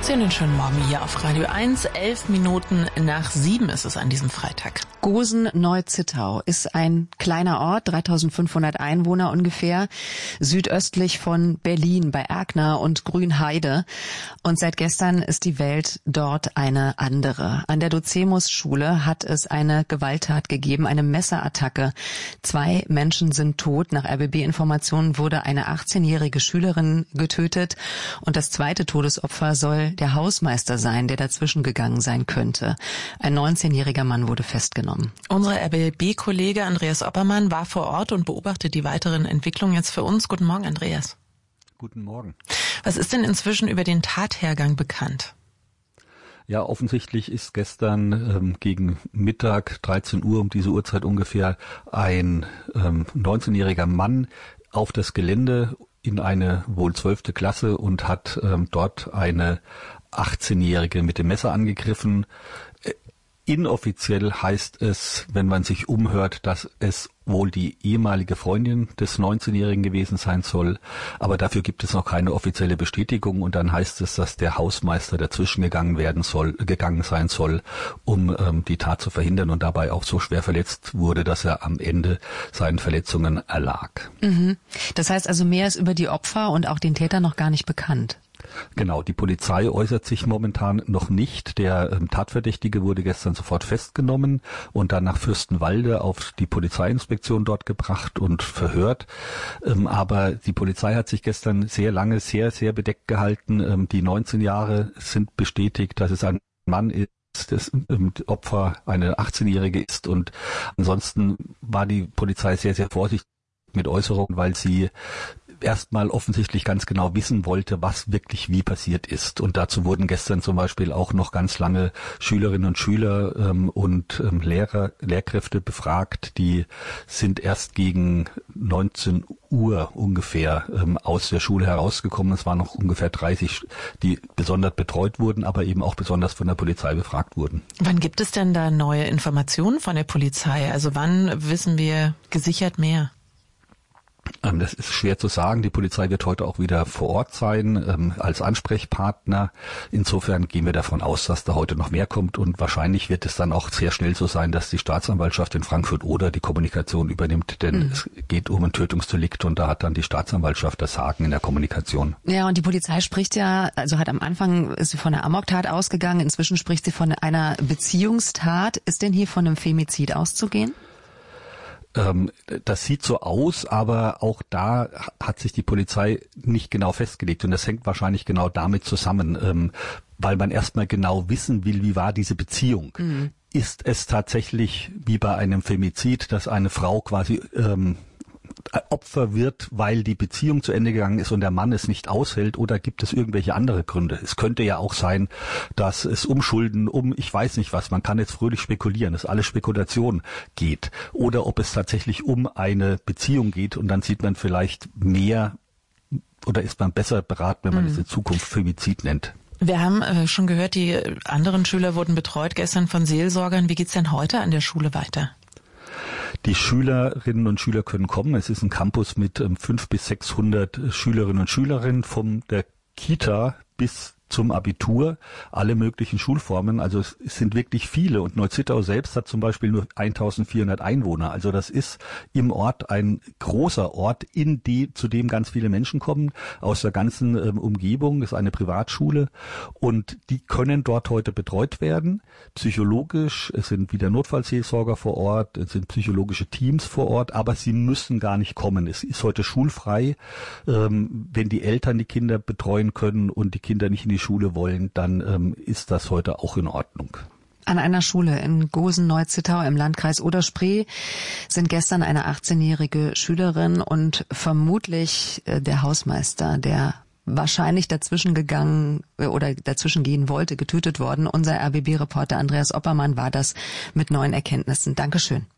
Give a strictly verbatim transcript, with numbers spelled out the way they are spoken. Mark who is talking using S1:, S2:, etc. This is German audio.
S1: Schönen schönen Morgen hier auf Radio eins. Elf Minuten nach sieben ist es an diesem Freitag.
S2: Gosen-Neuzittau ist ein kleiner Ort, dreitausendfünfhundert Einwohner ungefähr, südöstlich von Berlin bei Erkner und Grünheide. Und seit gestern ist die Welt dort eine andere. An der Docemus-Schule hat es eine Gewalttat gegeben, eine Messerattacke. Zwei Menschen sind tot. Nach R B B-Informationen wurde eine achtzehnjährige Schülerin getötet. Und das zweite Todesopfer soll der Hausmeister sein, der dazwischen gegangen sein könnte. Ein neunzehnjähriger Mann wurde festgenommen.
S1: Unser R B B-Kollege Andreas Oppermann war vor Ort und beobachtet die weiteren Entwicklungen jetzt für uns. Guten Morgen, Andreas.
S3: Guten Morgen.
S1: Was ist denn inzwischen über den Tathergang bekannt?
S3: Ja, offensichtlich ist gestern ähm, gegen Mittag, dreizehn Uhr, um diese Uhrzeit ungefähr, ein ähm, neunzehnjähriger Mann auf das Gelände in eine wohl zwölfte Klasse und hat ähm, dort eine achtzehnjährige mit dem Messer angegriffen. Äh, inoffiziell heißt es, wenn man sich umhört, dass es wohl die ehemalige Freundin des neunzehnjährigen gewesen sein soll. Aber dafür gibt es noch keine offizielle Bestätigung. Und dann heißt es, dass der Hausmeister dazwischen gegangen werden soll, gegangen sein soll, um ähm, die Tat zu verhindern und dabei auch so schwer verletzt wurde, dass er am Ende seinen Verletzungen erlag.
S2: Mhm. Das heißt also, mehr ist über die Opfer und auch den Täter noch gar nicht bekannt.
S3: Genau, die Polizei äußert sich momentan noch nicht. Der ähm, Tatverdächtige wurde gestern sofort festgenommen und dann nach Fürstenwalde auf die Polizeiinspektion dort gebracht und verhört. Ähm, aber die Polizei hat sich gestern sehr lange, sehr, sehr bedeckt gehalten. Ähm, die neunzehn Jahre sind bestätigt, dass es ein Mann ist, das ähm, Opfer eine achtzehnjährige ist. Und ansonsten war die Polizei sehr, sehr vorsichtig mit Äußerungen, weil sie erstmal offensichtlich ganz genau wissen wollte, was wirklich wie passiert ist. Und dazu wurden gestern zum Beispiel auch noch ganz lange Schülerinnen und Schüler ähm, und ähm, Lehrer, Lehrkräfte befragt. Die sind erst gegen neunzehn Uhr ungefähr ähm, aus der Schule herausgekommen. Es waren noch ungefähr dreißig, die besonders betreut wurden, aber eben auch besonders von der Polizei befragt wurden.
S1: Wann gibt es denn da neue Informationen von der Polizei? Also wann wissen wir gesichert mehr?
S3: Das ist schwer zu sagen. Die Polizei wird heute auch wieder vor Ort sein, ähm, als Ansprechpartner. Insofern gehen wir davon aus, dass da heute noch mehr kommt. Und wahrscheinlich wird es dann auch sehr schnell so sein, dass die Staatsanwaltschaft in Frankfurt oder die Kommunikation übernimmt. Denn mhm. es geht um ein Tötungsdelikt und da hat dann die Staatsanwaltschaft das Sagen in der Kommunikation.
S2: Ja, und die Polizei spricht ja, also hat am Anfang ist sie von einer Amoktat ausgegangen. Inzwischen spricht sie von einer Beziehungstat. Ist denn hier von einem Femizid auszugehen?
S3: Das sieht so aus, aber auch da hat sich die Polizei nicht genau festgelegt. Und das hängt wahrscheinlich genau damit zusammen, weil man erstmal genau wissen will, wie war diese Beziehung. Mhm. Ist es tatsächlich wie bei einem Femizid, dass eine Frau quasi ähm, Opfer wird, weil die Beziehung zu Ende gegangen ist und der Mann es nicht aushält, oder gibt es irgendwelche andere Gründe? Es könnte ja auch sein, dass es um Schulden, um ich weiß nicht was, man kann jetzt fröhlich spekulieren, dass alles Spekulation geht. Oder ob es tatsächlich um eine Beziehung geht und dann sieht man vielleicht mehr oder ist man besser beraten, wenn man mhm. diese Zukunft Femizid nennt.
S1: Wir haben äh, schon gehört, die anderen Schüler wurden betreut gestern von Seelsorgern. Wie geht's denn heute an der Schule weiter?
S3: Die Schülerinnen und Schüler können kommen. Es ist ein Campus mit ähm, fünf bis sechshundert Schülerinnen und Schülerinnen von der Kita bis zum Abitur, alle möglichen Schulformen. Also es sind wirklich viele. Und Neuzittau selbst hat zum Beispiel nur eintausendvierhundert Einwohner. Also das ist im Ort ein großer Ort, in die, zu dem ganz viele Menschen kommen, aus der ganzen ähm, Umgebung. Das ist eine Privatschule. Und die können dort heute betreut werden, psychologisch. Es sind wieder Notfallseelsorger vor Ort, es sind psychologische Teams vor Ort, aber sie müssen gar nicht kommen. Es ist heute schulfrei. Ähm, wenn die Eltern die Kinder betreuen können und die Kinder nicht in die Schule wollen, dann ähm, ist das heute auch in Ordnung.
S2: An einer Schule in Gosen-Neuzittau im Landkreis Oder-Spree sind gestern eine achtzehnjährige Schülerin und vermutlich äh, der Hausmeister, der wahrscheinlich dazwischen gegangen äh, oder dazwischen gehen wollte, getötet worden. Unser R B B-Reporter Andreas Oppermann war das mit neuen Erkenntnissen. Dankeschön.